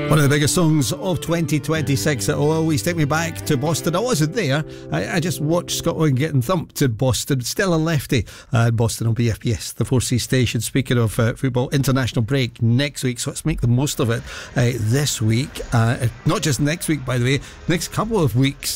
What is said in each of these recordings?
One of the biggest songs of 2026. It will always take me back to Boston. I wasn't there. I just watched Scotland getting thumped in Boston. Still a lefty. Boston on BFBS, the 4C station. Speaking of football, international break next week, so let's make the most of it this week. Not just next week, by the way, next couple of weeks.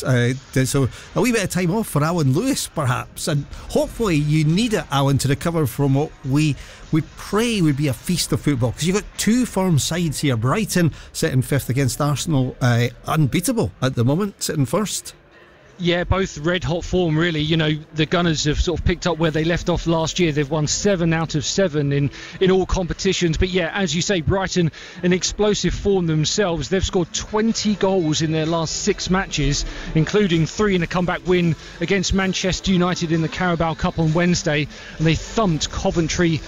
So a wee bit of time off for Alan Lewis, perhaps. And hopefully you need it, Alan, to recover from what we pray would be a feast of football, because you've got two firm sides here. Brighton sitting fifth against Arsenal, unbeatable at the moment, sitting first. Yeah, both red hot form, really. You know, the Gunners have sort of picked up where they left off last year. They've won 7 out of 7 in all competitions. But yeah, as you say, Brighton, an explosive form themselves. They've scored 20 goals in their last 6 matches, including 3 in a comeback win against Manchester United in the Carabao Cup on Wednesday. And they thumped Coventry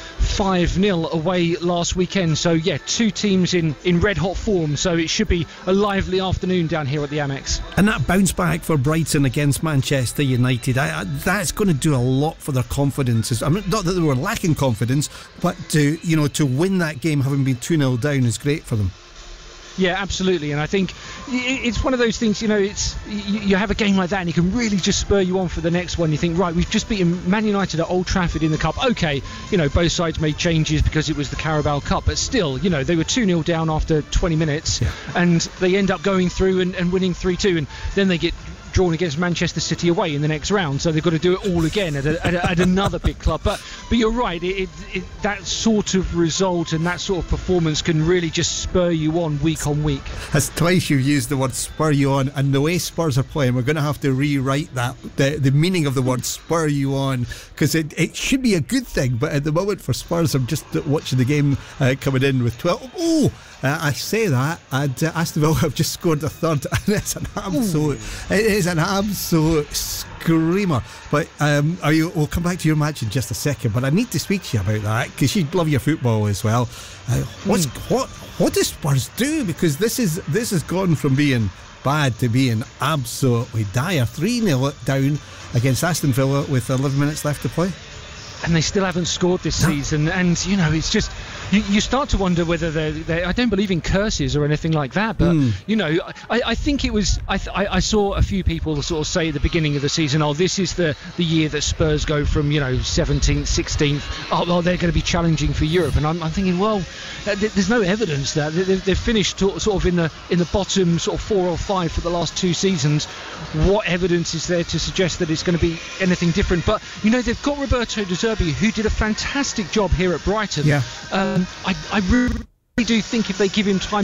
5-0 away last weekend. So yeah, 2 teams in red hot form. So it should be a lively afternoon down here at the Amex. And that bounce back for Brighton against Manchester United, that's going to do a lot for their confidence. I mean, not that they were lacking confidence, but to win that game having been 2-0 down is great for them. Yeah, absolutely. And I think it's one of those things, it's you have a game like that and it can really just spur you on for the next one. You think, right, we've just beaten Man United at Old Trafford in the Cup. Okay, both sides made changes because it was the Carabao Cup, but still, they were 2-0 down after 20 minutes, and they end up going through and winning 3-2, and then they get drawn against Manchester City away in the next round, so they've got to do it all again at another big club. But you're right, that sort of result and that sort of performance can really just spur you on week on week. That's twice you've used the word spur you on, and the way Spurs are playing, we're going to have to rewrite that, the meaning of the word spur you on, because it should be a good thing, but at the moment for Spurs, I'm just watching the game coming in with 12. I say that, and Aston Villa have just scored a third, and it is an absolute screamer. But we'll come back to your match in just a second, but I need to speak to you about that, because you love your football as well. What do Spurs do? Because this has gone from being bad to being absolutely dire. 3-0 down against Aston Villa with 11 minutes left to play. And they still haven't scored this season, and it's just you start to wonder whether they I don't believe in curses or anything like that, but I think it was I saw a few people sort of say at the beginning of the season, this is the year that Spurs go from 17th, 16th, they're going to be challenging for Europe, and I'm thinking, well, there's no evidence that they've finished sort of in the bottom sort of 4 or 5 for the last 2 seasons. What evidence is there to suggest that it's going to be anything different? But they've got Roberto De Zerbi, who did a fantastic job here at Brighton. I really do think if they give him time